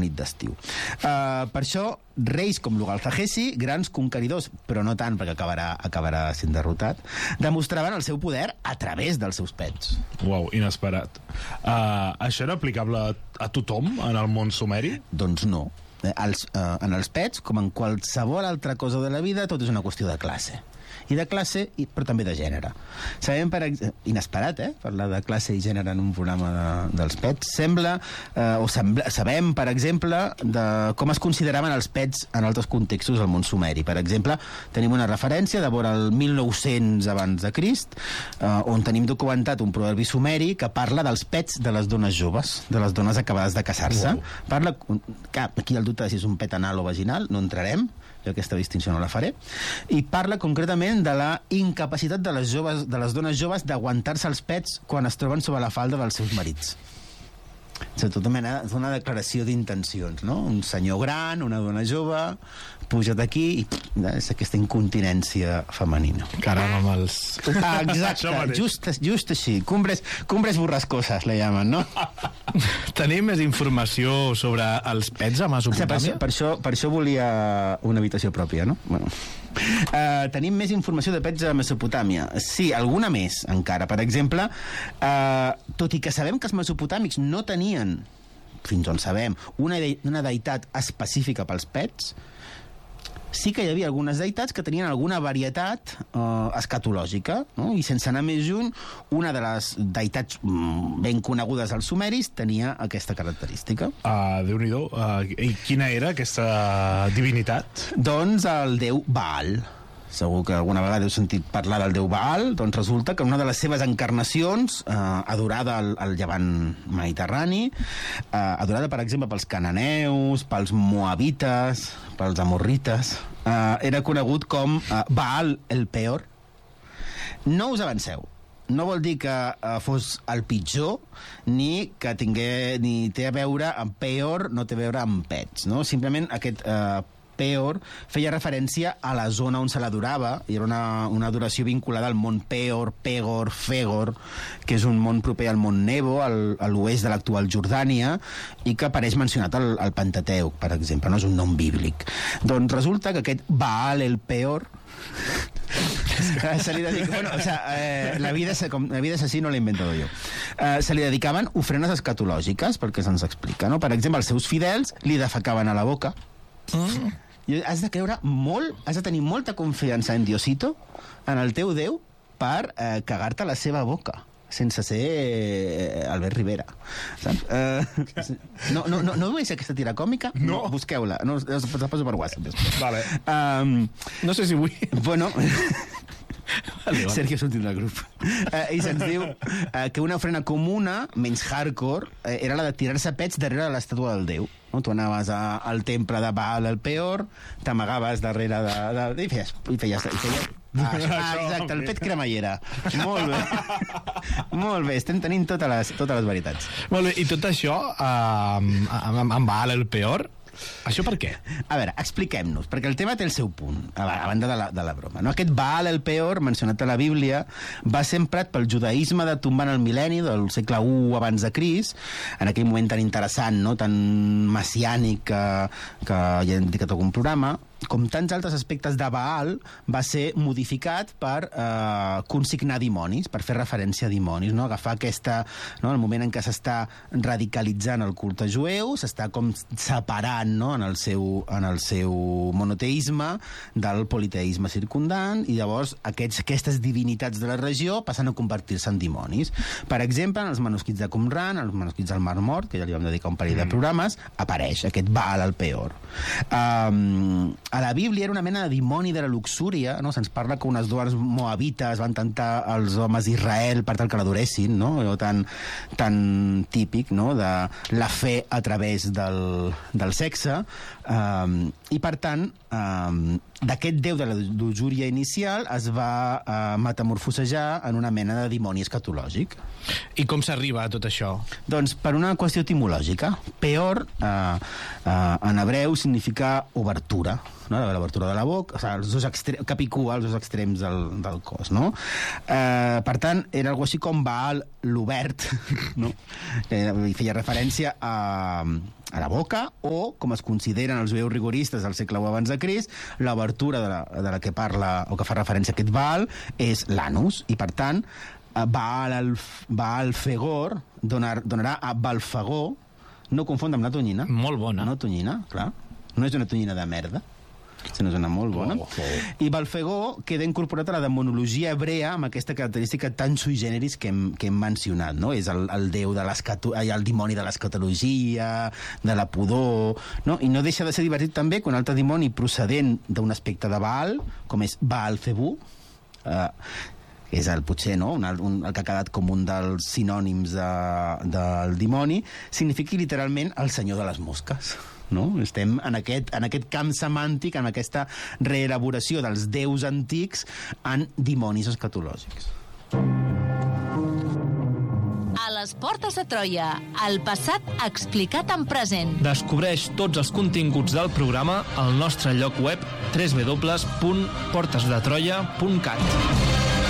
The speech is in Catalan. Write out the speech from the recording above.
nit d'estiu. Per això, reis com l'Ugalzagesi, grans conqueridors, però no tant perquè acabarà sent derrotat, demostraven el seu poder a través dels seus pets. Uau, inesperat. Això era aplicable a tothom en el món sumeri? Doncs no. En els pets, com en qualsevol altra cosa de la vida, tot és una qüestió de classe. I de classe, però també de gènere. Sabem, inesperat, parlar de classe i gènere en un programa dels pets. Sabem, per exemple, de com es consideraven els pets en altres contextos del món sumeri. Per exemple, tenim una referència de vora el 1900 abans de Crist, on tenim documentat un proverbi sumeri que parla dels pets de les dones joves, de les dones acabades de casar-se. Parla, aquí el dubte de si és un pet anal o vaginal, no entrarem, jo aquesta distinció no la faré, i parla concretament de la incapacitat de les dones joves d'aguantar-se els pets quan es troben sobre la falda dels seus marits. És tota mena, és una declaració d'intencions, no? Un senyor gran, una dona jove, puja d'aquí i és aquesta incontinència femenina. Caram, amb els... Exacte, just així. Cumbres borrascoses, le llamen, no? Tenim més informació sobre els pets a Mesopotàmia? Per això volia una habitació pròpia, no? Bueno. Tenim més informació de pets a Mesopotàmia. Sí, alguna més, encara. Per exemple, tot i que sabem que els mesopotàmics no tenien, fins on sabem, una deïtat específica pels pets, sí que hi havia algunes deïtats que tenien alguna varietat escatològica, no? I sense anar més lluny, una de les deïtats ben conegudes als sumeris tenia aquesta característica. Déu-n'hi-do. I quina era aquesta divinitat? Doncs el déu Baal. Segur que alguna vegada heu sentit parlar del déu Baal. Doncs resulta que una de les seves encarnacions, adorada al llevant mediterrani, adorada, per exemple, pels cananeus, pels moabites, pels amorrites, era conegut com Baal el Peor. No us avanceu. No vol dir que fos el pitjor, ni que té a veure amb Peor, no té a veure amb pets, no? Simplement aquest Peor feia referència a la zona on se l'adorava, i era una adoració vinculada al món Peor, Pegor, Fegor, que és un món proper al món Nebo, a l'oest de l'actual Jordània, i que apareix mencionat al Pentateuc, per exemple, no és un nom bíblic. Doncs resulta que aquest Baal el Peor se li dedica, la vida és així, no l'he inventat jo. Se li dedicaven ofrenes escatològiques, perquè se'ns explica, no? Per exemple, els seus fidels li defecaven a la boca. I has de creure molt, has de tenir molta confiança en Diosito, en el teu Déu, per cagar-te a la seva boca, sense ser Albert Rivera, saps? No veus aquesta tira còmica? No. Busqueu-la, la poso per WhatsApp. Vale. No sé si vull... Bueno... Sergio és l'últim del grup. I se'ns diu que una ofrena comuna, menys hardcore, era la de tirar-se pets darrere de l'estàtua del déu. No? Tu anaves al temple de Baal el Peor, t'amagaves darrere i feies exacte, el pet cremallera. Molt bé. Molt bé, estem tenint totes les veritats. Molt bé, i tot això amb Baal el Peor, això per què? A veure, expliquem-nos, perquè el tema té el seu punt, a banda de la broma, no? Aquest Baal el Peor, mencionat a la Bíblia, va ser emprat pel judaïsme de tombant el mil·lenni del segle I abans de Crist, en aquell moment tan interessant, no? Tan messiànic que ja hem dedicat algun programa. Com tants altres aspectes de Baal, va ser modificat per consignar dimonis, per fer referència a dimonis, no? Agafar no? El moment en què s'està radicalitzant el culte jueu, s'està com separant, no? en el seu monoteisme del politeisme circundant, i llavors aquestes divinitats de la regió passen a convertir-se en dimonis. Per exemple, en els manuscrits de Qumran, els manuscrits del Mar Mort, que ja li vam dedicar un parell de programes, apareix aquest Baal el Peor. A la Bíblia era una mena de dimoni de la luxúria, no? Se'ns parla que unes dones moabites van tentar els homes d'Israel per tal que l'adoressin, no? Allò tan típic, no? De la fe a través del sexe, i per tant d'aquest déu de la luxúria inicial es va metamorfosejar en una mena de dimoni escatològic. I com s'arriba a tot això? Doncs per una qüestió etimològica. Peor en hebreu significa obertura, no? L'obertura de la boca, capicua, els dos extrems del cos, no? Per tant, era algo així com Baal l'obert, no? I feia referència a a la boca, o, com es consideren els jueus rigoristes del segle I abans de Crist, l'obertura de la que parla o que fa referència a aquest Baal és l'anus, i per tant Baal Fegor donarà a Balfagor, no confondre amb la tonyina. Molt bona. No tonyina, clar. No és una tonyina de merda, sinó és una molt bona. I Balfagor queda incorporat a la demonologia hebrea amb aquesta característica tan sui generis que hem mencionat, no? És el déu de el dimoni de l'escatologia, de la pudor, no? I no deixa de ser divertit també que un altre dimoni procedent d'un aspecte de Baal, com és Baal-Zebú, és potser el que ha quedat com un dels sinònims del dimoni, signifiqui literalment el senyor de les mosques. No? Estem en aquest camp semàntic, en aquesta reelaboració dels déus antics en dimonis escatològics. A les portes de Troia, el passat explicat en present. Descobreix tots els continguts del programa al nostre lloc web www.portesdetroia.cat.